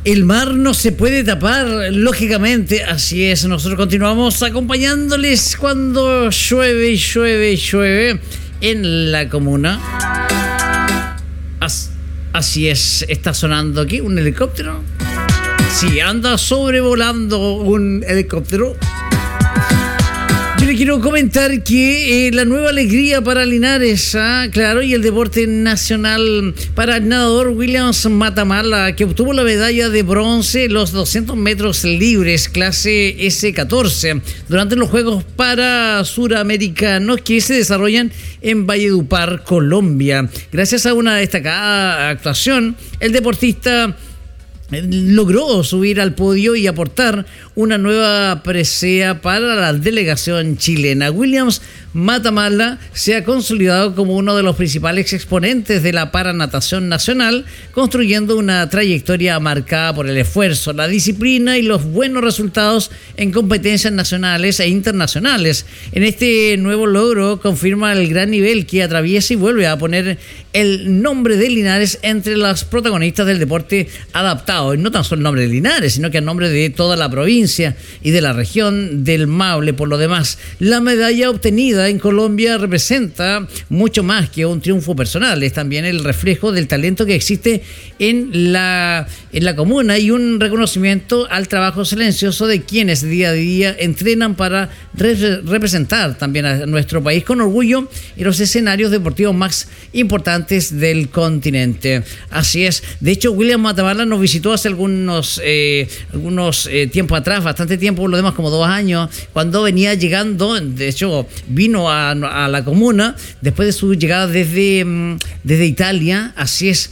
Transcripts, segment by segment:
El mar no se puede tapar, lógicamente, así es. Nosotros continuamos acompañándoles cuando llueve y llueve y llueve en la comuna. Así es, está sonando aquí un helicóptero. Sí, anda sobrevolando un helicóptero. Yo le quiero comentar que la nueva alegría para Linares, claro, y el deporte nacional para el nadador Williams Matamala, que obtuvo la medalla de bronce en los 200 metros libres, clase S14, durante los Juegos para Suramericanos que se desarrollan en Valledupar, Colombia. Gracias a una destacada actuación, el deportista logró subir al podio y aportar una nueva presea para la delegación chilena. Williams Matamala se ha consolidado como uno de los principales exponentes de la paranatación nacional, construyendo una trayectoria marcada por el esfuerzo, la disciplina y los buenos resultados en competencias nacionales e internacionales. En este nuevo logro confirma el gran nivel que atraviesa y vuelve a poner el nombre de Linares entre las protagonistas del deporte adaptado. Y no tan solo el nombre de Linares, sino que el nombre de toda la provincia y de la región del Maule. Por lo demás, la medalla obtenida en Colombia representa mucho más que un triunfo personal. Es también el reflejo del talento que existe en la comuna y un reconocimiento al trabajo silencioso de quienes día a día entrenan para representar también a nuestro país con orgullo en los escenarios deportivos más importantes del continente. Así es. De hecho, William Matamala nos visitó hace algunos tiempo atrás, bastante tiempo, por lo demás como 2 años, cuando venía llegando. De hecho, vino a la comuna después de su llegada desde Italia. Así es.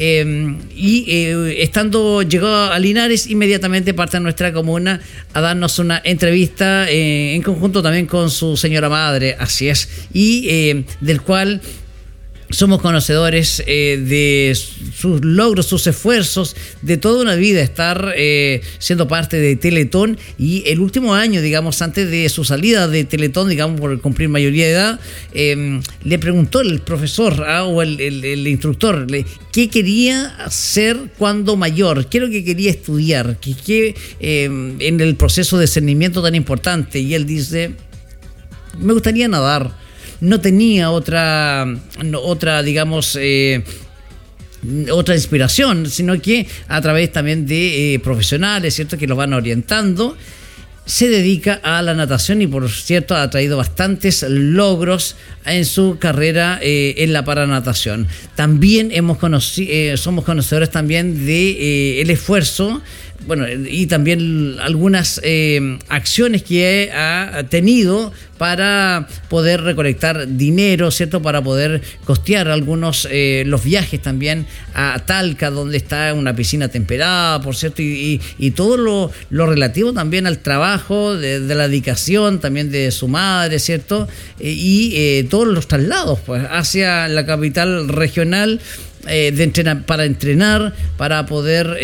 Llegó a Linares, inmediatamente parte a nuestra comuna a darnos una entrevista en conjunto también con su señora madre. Así es. Y del cual somos conocedores de sus logros, sus esfuerzos, de toda una vida estar siendo parte de Teletón. Y el último año, digamos, antes de su salida de Teletón, digamos, por cumplir mayoría de edad, le preguntó el profesor o el instructor qué quería hacer cuando mayor, qué es lo que quería estudiar, en el proceso de discernimiento tan importante. Y él dice: me gustaría nadar. No tenía otra digamos, otra inspiración, sino que a través también de profesionales, ¿cierto?, que los van orientando, se dedica a la natación y, por cierto, ha traído bastantes logros en su carrera en la paranatación. También somos conocedores también de el esfuerzo, bueno, y también algunas acciones que ha tenido para poder recolectar dinero, ¿cierto?, para poder costear algunos los viajes también a Talca, donde está una piscina temperada, por cierto, y todo lo relativo también al trabajo, de la dedicación también de su madre, ¿cierto?, y todos los traslados pues hacia la capital regional para entrenar, para poder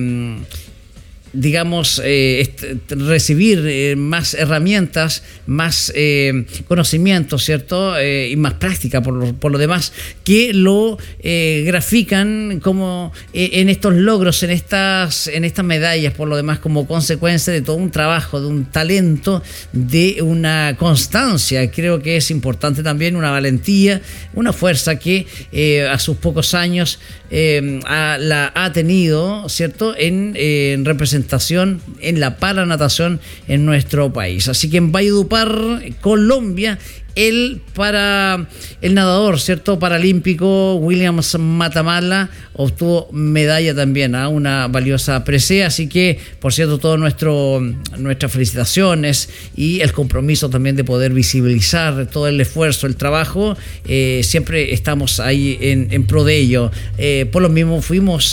digamos, recibir más herramientas, más conocimientos, ¿cierto?, y más práctica por lo demás, que lo grafican como en estos logros, en estas medallas, por lo demás, como consecuencia de todo un trabajo, de un talento, de una constancia. Creo que es importante también una valentía, una fuerza que a sus pocos años la ha tenido, ¿cierto?, en representación en la paranatación en nuestro país. Así que en Valledupar, Colombia, el nadador, ¿cierto?, paralímpico Williams Matamala obtuvo medalla también, una valiosa presea. Así que, por cierto, todas nuestras felicitaciones y el compromiso también de poder visibilizar todo el esfuerzo, el trabajo. Siempre estamos ahí en pro de ello. Por lo mismo fuimos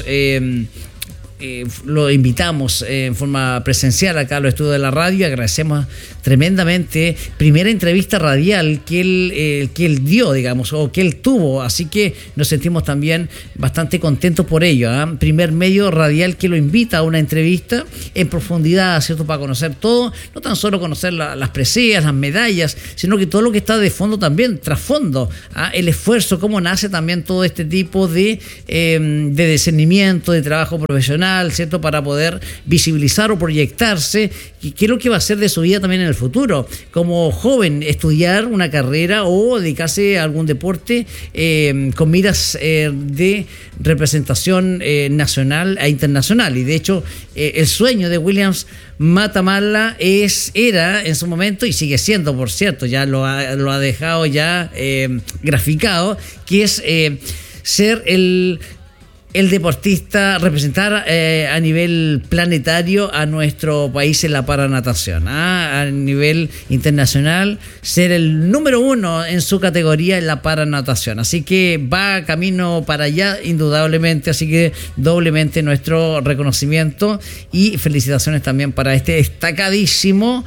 lo invitamos en forma presencial acá a los estudios de la radio. Agradecemos tremendamente, primera entrevista radial que él dio, digamos, o que él tuvo, así que nos sentimos también bastante contentos por ello, ¿eh? Primer medio radial que lo invita a una entrevista en profundidad, ¿cierto?, para conocer todo, no tan solo conocer las preseas, las medallas, sino que todo lo que está de fondo también, trasfondo, el esfuerzo, cómo nace también todo este tipo de discernimiento, de trabajo profesional, profesional, ¿cierto? Para poder visibilizar o proyectarse, y qué es lo que va a hacer de su vida también en el futuro. Como joven, estudiar una carrera o dedicarse a algún deporte con miras de representación nacional e internacional. Y de hecho, el sueño de Williams Matamala era en su momento, y sigue siendo, por cierto, ya lo ha dejado ya graficado, que es ser el deportista, representar a nivel planetario a nuestro país en la paranatación, a nivel internacional, ser el número 1 en su categoría en la paranatación. Así que va camino para allá, indudablemente. Así que doblemente nuestro reconocimiento y felicitaciones también para este destacadísimo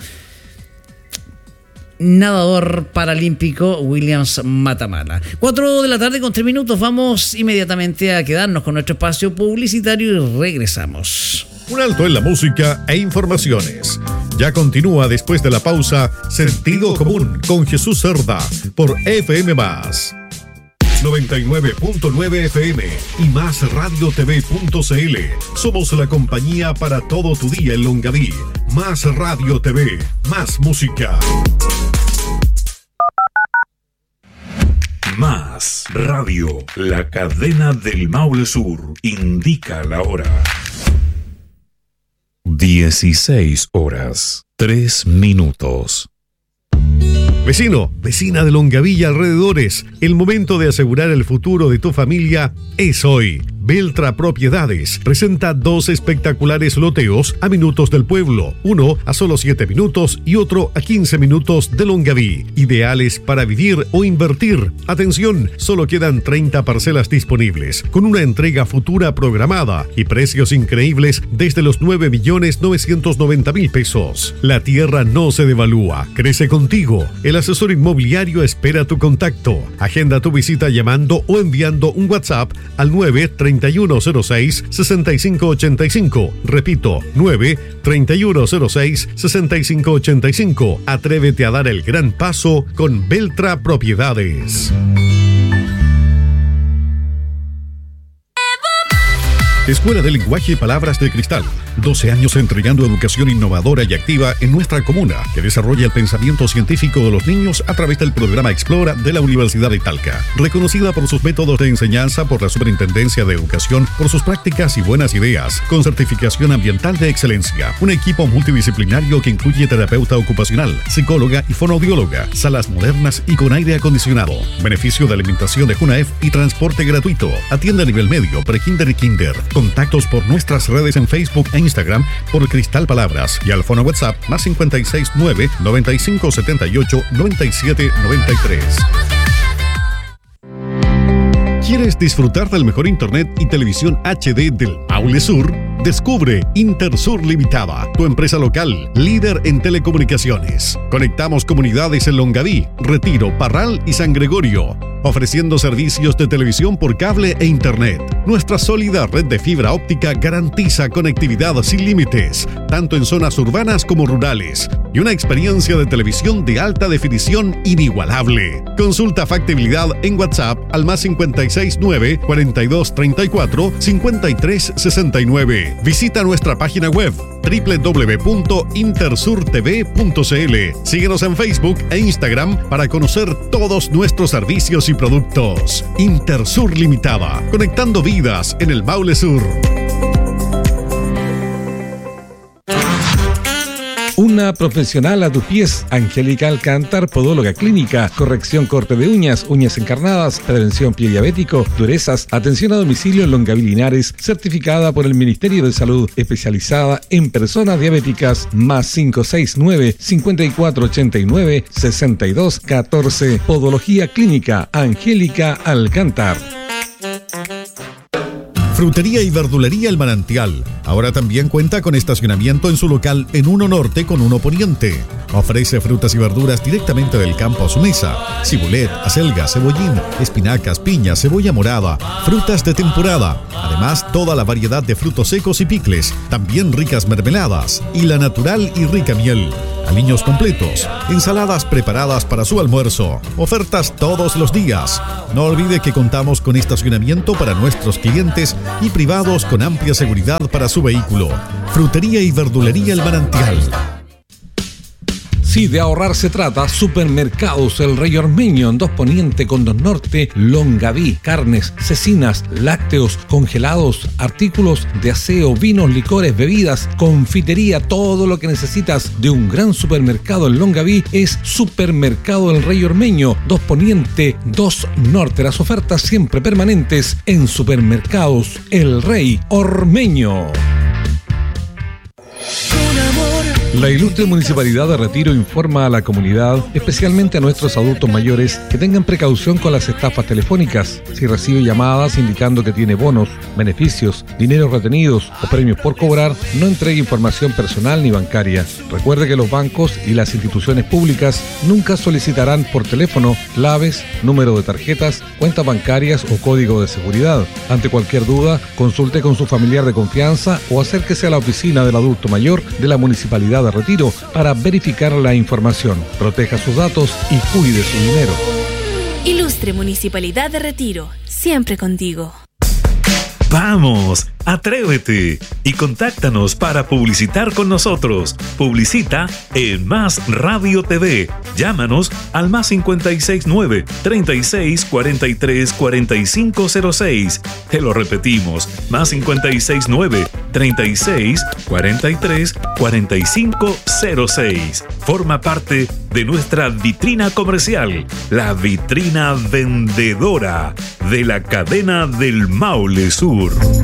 nadador paralímpico Williams Matamala. 4 de la tarde con 3 minutos. Vamos inmediatamente a quedarnos con nuestro espacio publicitario y regresamos. Un alto en la música e informaciones. Ya continúa después de la pausa Sentido Común con Jesús Cerda por FM+. 99.9 FM y más radiotv.cl. Somos la compañía para todo tu día en Longaví. Más Radio TV, más música. Más Radio, la cadena del Maule Sur, indica la hora. 16 horas, 3 minutos. Vecino, vecina de Longaví y alrededores, el momento de asegurar el futuro de tu familia es hoy. Beltra Propiedades presenta 2 espectaculares loteos a minutos del pueblo, uno a solo 7 minutos y otro a 15 minutos de Longaví, ideales para vivir o invertir. Atención, solo quedan 30 parcelas disponibles, con una entrega futura programada y precios increíbles desde los 9.990.000 pesos. La tierra no se devalúa, crece contigo. El asesor inmobiliario espera tu contacto. Agenda tu visita llamando o enviando un WhatsApp al 93106-6585. Repito, 93106-6585. Atrévete a dar el gran paso con Beltra Propiedades. Escuela de Lenguaje y Palabras de Cristal. 12 años entregando educación innovadora y activa en nuestra comuna, que desarrolla el pensamiento científico de los niños a través del programa Explora de la Universidad de Talca. Reconocida por sus métodos de enseñanza por la Superintendencia de Educación, por sus prácticas y buenas ideas, con certificación ambiental de excelencia. Un equipo multidisciplinario que incluye terapeuta ocupacional, psicóloga y fonoaudióloga, salas modernas y con aire acondicionado. Beneficio de alimentación de Junaef y transporte gratuito. Atiende a nivel medio, prekinder y kinder. Contactos por nuestras redes en Facebook e Instagram por Cristal Palabras y al fono WhatsApp más 569 9578 9793. ¿Quieres disfrutar del mejor internet y televisión HD del Maule Sur? Descubre Intersur Limitada, tu empresa local, líder en telecomunicaciones. Conectamos comunidades en Longaví, Retiro, Parral y San Gregorio, ofreciendo servicios de televisión por cable e internet. Nuestra sólida red de fibra óptica garantiza conectividad sin límites, tanto en zonas urbanas como rurales, y una experiencia de televisión de alta definición inigualable. Consulta factibilidad en WhatsApp al más 569 4234 5369. Visita nuestra página web www.intersurtv.cl. Síguenos en Facebook e Instagram para conocer todos nuestros servicios y productos. Intersur Limitada, conectando vidas en el Maule Sur. Una profesional a tus pies. Angélica Alcántar, podóloga clínica, corrección, corte de uñas, uñas encarnadas, prevención pie diabético, durezas, atención a domicilio en Longaví Linares, certificada por el Ministerio de Salud, especializada en personas diabéticas. Más 569-5489-6214. Podología clínica, Angélica Alcántar. Frutería y verdulería El Manantial. Ahora también cuenta con estacionamiento en su local en Uno Norte con Uno Poniente. Ofrece frutas y verduras directamente del campo a su mesa. Cibulet, acelga, cebollín, espinacas, piña, cebolla morada, frutas de temporada. Además, toda la variedad de frutos secos y picles. También ricas mermeladas y la natural y rica miel. aliños completos, ensaladas preparadas para su almuerzo, ofertas todos los días. No olvide que contamos con estacionamiento para nuestros clientes y privados con amplia seguridad para su vehículo. Frutería y verdulería El Manantial. Si de ahorrar se trata, Supermercados El Rey Ormeño en 2 Poniente con 2 Norte, Longaví, carnes, cecinas, lácteos, congelados, artículos de aseo, vinos, licores, bebidas, confitería, todo lo que necesitas de un gran supermercado en Longaví es Supermercado El Rey Ormeño, 2 Poniente, 2 Norte. Las ofertas siempre permanentes en Supermercados El Rey Ormeño. La ilustre Municipalidad de Retiro informa a la comunidad, especialmente a nuestros adultos mayores, que tengan precaución con las estafas telefónicas. Si recibe llamadas indicando que tiene bonos, beneficios, dineros retenidos o premios por cobrar, no entregue información personal ni bancaria. Recuerde que los bancos y las instituciones públicas nunca solicitarán por teléfono claves, número de tarjetas, cuentas bancarias o código de seguridad. Ante cualquier duda, consulte con su familiar de confianza o acérquese a la oficina del adulto mayor de la Municipalidad de Retiro para verificar la información. Proteja sus datos y cuide su dinero. Ilustre Municipalidad de Retiro, siempre contigo. ¡Vamos! ¡Atrévete! Y contáctanos para publicitar con nosotros. Publicita en Más Radio TV. Llámanos al +569 36 43 4506. Te lo repetimos, +569 36 43 4506. Forma parte de nuestra vitrina comercial, la vitrina vendedora de la cadena del Maule Sur.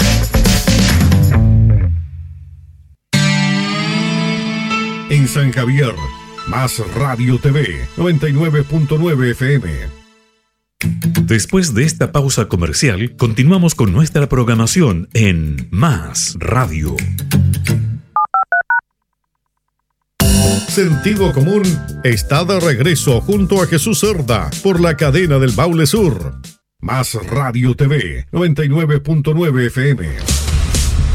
En San Javier, Más Radio TV, 99.9 FM. Después de esta pausa comercial, continuamos con nuestra programación en Más Radio. Sentido Común está de regreso junto a Jesús Cerda por la cadena del Maule Sur. Más Radio TV, 99.9 FM.